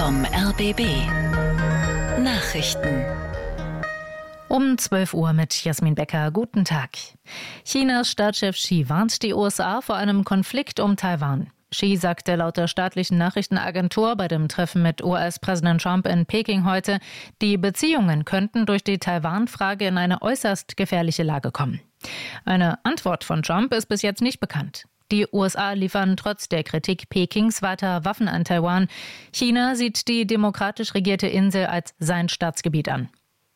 vom RBB. Nachrichten. Um 12 Uhr mit Jasmin Becker. Guten Tag. Chinas Staatschef Xi warnt die USA vor einem Konflikt um Taiwan. Xi sagte laut der staatlichen Nachrichtenagentur bei dem Treffen mit US-Präsident Trump in Peking heute, die Beziehungen könnten durch die Taiwan-Frage in eine äußerst gefährliche Lage kommen. Eine Antwort von Trump ist bis jetzt nicht bekannt. Die USA liefern trotz der Kritik Pekings weiter Waffen an Taiwan. China sieht die demokratisch regierte Insel als sein Staatsgebiet an.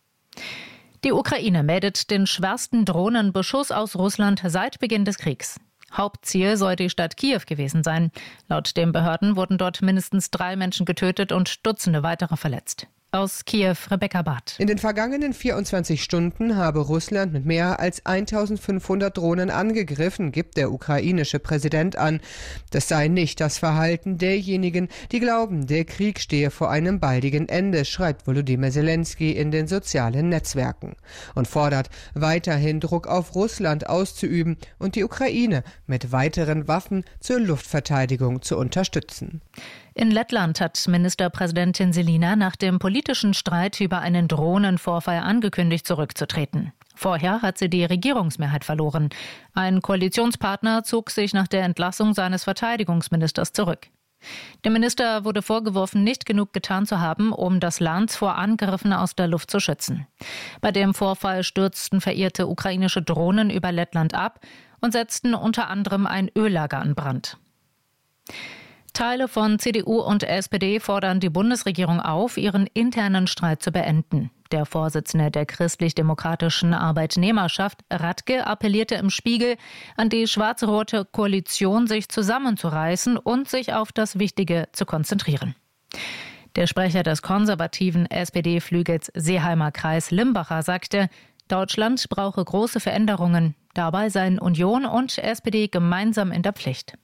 Die Ukraine meldet den schwersten Drohnenbeschuss aus Russland seit Beginn des Kriegs. Hauptziel soll die Stadt Kiew gewesen sein. Laut den Behörden wurden dort mindestens 3 Menschen getötet und Dutzende weitere verletzt. Aus Kiew, Rebecca Barth. In den vergangenen 24 Stunden habe Russland mit mehr als 1500 Drohnen angegriffen, gibt der ukrainische Präsident an. Das sei nicht das Verhalten derjenigen, die glauben, der Krieg stehe vor einem baldigen Ende, schreibt Volodymyr Zelensky in den sozialen Netzwerken und fordert, weiterhin Druck auf Russland auszuüben und die Ukraine mit weiteren Waffen zur Luftverteidigung zu unterstützen. In Lettland hat Ministerpräsidentin Selina nach dem politischen Streit über einen Drohnenvorfall angekündigt, zurückzutreten. Vorher hat sie die Regierungsmehrheit verloren. Ein Koalitionspartner zog sich nach der Entlassung seines Verteidigungsministers zurück. Dem Minister wurde vorgeworfen, nicht genug getan zu haben, um das Land vor Angriffen aus der Luft zu schützen. Bei dem Vorfall stürzten verirrte ukrainische Drohnen über Lettland ab und setzten unter anderem ein Öllager in Brand. Teile von CDU und SPD fordern die Bundesregierung auf, ihren internen Streit zu beenden. Der Vorsitzende der christlich-demokratischen Arbeitnehmerschaft, Radke, appellierte im Spiegel an die schwarz-rote Koalition, sich zusammenzureißen und sich auf das Wichtige zu konzentrieren. Der Sprecher des konservativen SPD-Flügels Seeheimer Kreis Limbacher sagte, Deutschland brauche große Veränderungen. Dabei seien Union und SPD gemeinsam in der Pflicht.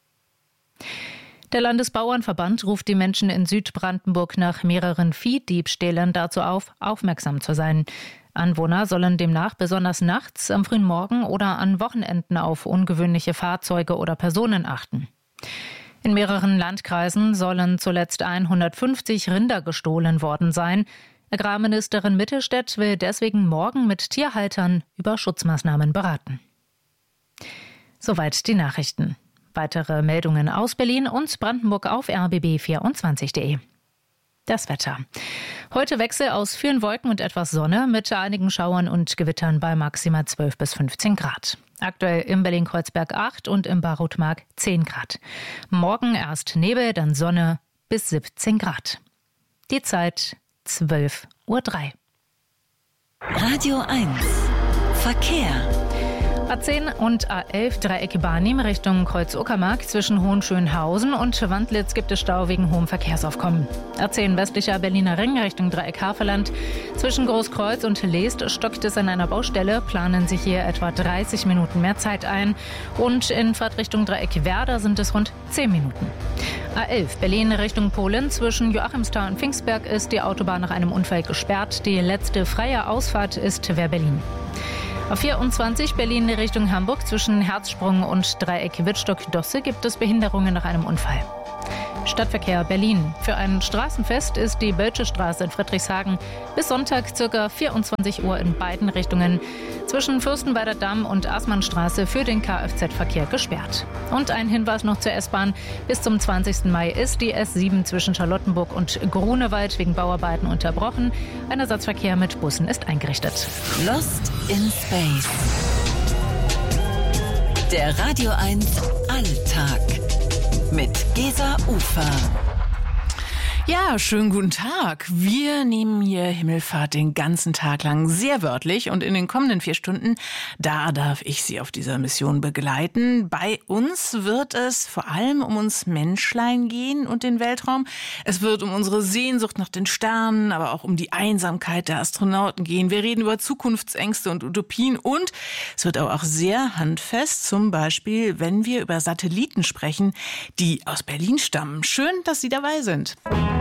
Der Landesbauernverband ruft die Menschen in Südbrandenburg nach mehreren Viehdiebstählen dazu auf, aufmerksam zu sein. Anwohner sollen demnach besonders nachts, am frühen Morgen oder an Wochenenden auf ungewöhnliche Fahrzeuge oder Personen achten. In mehreren Landkreisen sollen zuletzt 150 Rinder gestohlen worden sein. Agrarministerin Mittelstädt will deswegen morgen mit Tierhaltern über Schutzmaßnahmen beraten. Soweit die Nachrichten. Weitere Meldungen aus Berlin und Brandenburg auf rbb24.de. Das Wetter. Heute Wechsel aus vielen Wolken und etwas Sonne mit einigen Schauern und Gewittern bei maximal 12 bis 15 Grad. Aktuell im Berlin-Kreuzberg 8 und im Barutmark 10 Grad. Morgen erst Nebel, dann Sonne bis 17 Grad. Die Zeit 12:03 Uhr. Radio 1 Verkehr. A10 und A11 Dreieck Barnim Richtung Kreuz-Uckermark. Zwischen Hohenschönhausen und Wandlitz gibt es Stau wegen hohem Verkehrsaufkommen. A10 westlicher Berliner Ring Richtung Dreieck Havelland. Zwischen Großkreuz und Leest stockt es an einer Baustelle. Planen sich hier etwa 30 Minuten mehr Zeit ein. Und in Fahrtrichtung Dreieck Werder sind es rund 10 Minuten. A11 Berlin Richtung Polen. Zwischen Joachimsthal und Pfingstberg ist die Autobahn nach einem Unfall gesperrt. Die letzte freie Ausfahrt ist Wehr-Berlin. A24 Berlin Richtung Hamburg zwischen Herzsprung und Dreieck Wittstock-Dosse gibt es Behinderungen nach einem Unfall. Stadtverkehr Berlin. Für ein Straßenfest ist die Bölsche Straße in Friedrichshagen bis Sonntag ca. 24 Uhr in beiden Richtungen zwischen Fürstenwalder Damm und Aßmannstraße für den Kfz-Verkehr gesperrt. Und ein Hinweis noch zur S-Bahn. Bis zum 20. Mai ist die S7 zwischen Charlottenburg und Grunewald wegen Bauarbeiten unterbrochen. Ein Ersatzverkehr mit Bussen ist eingerichtet. Lost in Space. Der Radio 1 Alltag. Mit Gesa Ufer. Ja, schönen guten Tag. Wir nehmen hier Himmelfahrt den ganzen Tag lang sehr wörtlich und in den kommenden 4 Stunden, da darf ich Sie auf dieser Mission begleiten. Bei uns wird es vor allem um uns Menschlein gehen und den Weltraum. Es wird um unsere Sehnsucht nach den Sternen, aber auch um die Einsamkeit der Astronauten gehen. Wir reden über Zukunftsängste und Utopien und es wird aber auch sehr handfest, zum Beispiel, wenn wir über Satelliten sprechen, die aus Berlin stammen. Schön, dass Sie dabei sind.